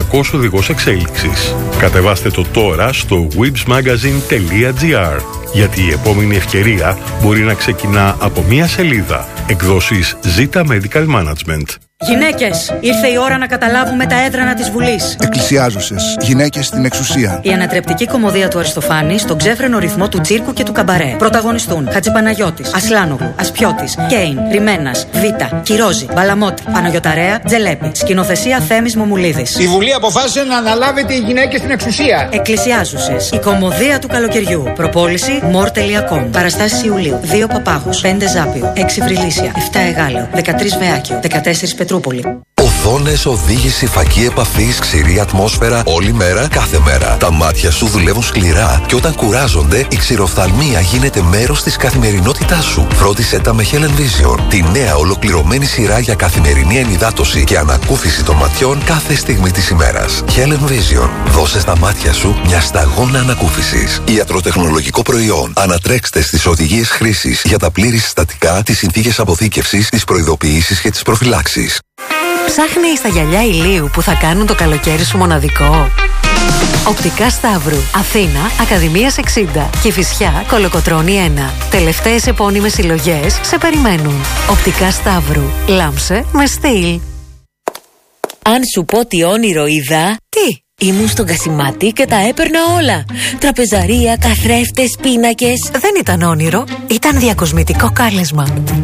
κακός οδηγός εξέλιξης. Κατεβάστε το τώρα στο websmagazine.gr, γιατί η επόμενη ευκαιρία μπορεί να ξεκινά από μία σελίδα. Εκδόσεις Zeta Medical Management. Γυναίκες, ήρθε η ώρα να καταλάβουμε τα έδρανα της Βουλής. Εκκλησιάζουσες, γυναίκες στην εξουσία. Η ανατρεπτική κωμωδία του Αριστοφάνη στον ξέφρενο ρυθμό του τσίρκου και του καμπαρέ. Πρωταγωνιστούν Χατζηπαναγιώτης, Ασλάνογλου, Ασπιώτης, Κέιν, Ρημένας, Βίτα, Κυρόζη, Μπαλαμότη, Παναγιωταρέα, Τζελέπη. Σκηνοθεσία Θέμης Μομουλίδης. Η Βουλή αποφάσισε να αναλάβετε οι γυναίκες στην εξουσία. Εκκλησιάζουσες, η κωμωδία του καλοκαιριού. Προπόληση more.com. Παραστάσεις Ιουλίου. 2 Παπάγους, 5 Ζάπιο, 6 Βρυλίσια, 7 Εγάλεο, 13 Βεάκιο, 14 Πετρούπολη. Οθόνες, οδήγηση, φακή επαφής, ξηρή ατμόσφαιρα, όλη μέρα, κάθε μέρα. Τα μάτια σου δουλεύουν σκληρά και όταν κουράζονται, η ξηροφθαλμία γίνεται μέρος της καθημερινότητάς σου. Φρόντισέ τα με Helen Vision, τη νέα ολοκληρωμένη σειρά για καθημερινή ενυδάτωση και ανακούφιση των ματιών κάθε στιγμή της ημέρας. Helen Vision. Δώσε στα μάτια σου μια σταγόνα ανακούφισης. Ιατροτεχνολογικό προϊόν. Ανατρέξτε στις οδηγίες χρήσης για τα πλήρη συστατικά, τις συνθήκες αποθήκευσης, τις προειδοποιήσεις και τις προφυλάξεις. Ψάχνεις τα γυαλιά ηλίου που θα κάνουν το καλοκαίρι σου μοναδικό? Οπτικά Σταύρου, Αθήνα, Ακαδημίας 60, Κηφισιά, Κολοκοτρώνη 1. Τελευταίες επώνυμες συλλογές σε περιμένουν. Οπτικά Σταύρου, λάμψε με στυλ. Αν σου πω τι όνειρο είδα? Τι? Ήμουν στον Κασιμάτη και τα έπαιρνα όλα. Τραπεζαρία, καθρέφτες, πίνακες. Δεν ήταν όνειρο, ήταν διακοσμητικό κάλεσμα.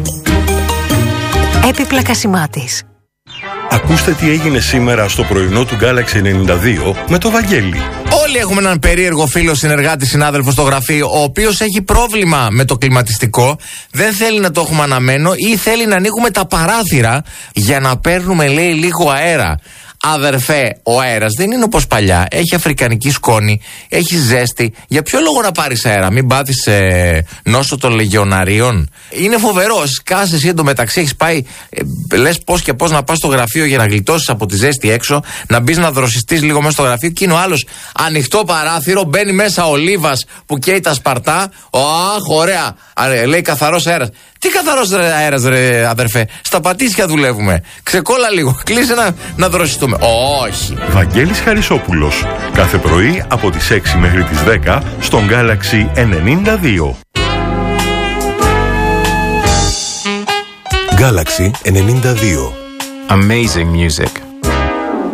Έπιπλα Κασιμάτης. Ακούστε τι έγινε σήμερα στο πρωινό του Galaxy 92 με το Βαγγέλη. Όλοι έχουμε έναν περίεργο φίλο, συνεργάτη, συνάδελφο στο γραφείο, ο οποίος έχει πρόβλημα με το κλιματιστικό, δεν θέλει να το έχουμε αναμένο ή θέλει να ανοίγουμε τα παράθυρα για να παίρνουμε, λέει, λίγο αέρα. Αδερφέ, ο αέρας δεν είναι όπως παλιά. Έχει αφρικανική σκόνη, έχει ζέστη. Για ποιο λόγο να πάρεις αέρα? Μην πάθεις νόσο των λεγεωναρίων? Είναι φοβερό. Σκάσε εσύ εντωμεταξύ, έχεις πάει, λες πώς και πώς να πας στο γραφείο για να γλιτώσεις από τη ζέστη έξω, να μπεις να δροσιστείς λίγο μέσα στο γραφείο. Και είναι ο άλλος ανοιχτό παράθυρο, μπαίνει μέσα ο Λίβας που καίει τα σπαρτά. Αχ, ωραία. Λέει καθαρός αέρας. Τι καθαρός αέρας, ρε αδερφέ? Στα πατήσια δουλεύουμε. Ξεκόλα λίγο. Κλείσε να δροσιστούμε. Όχι. Βαγγέλης Χαρισόπουλος. Κάθε πρωί από τις 6 μέχρι τις 10 στον Galaxy 92. Galaxy 92. Amazing music.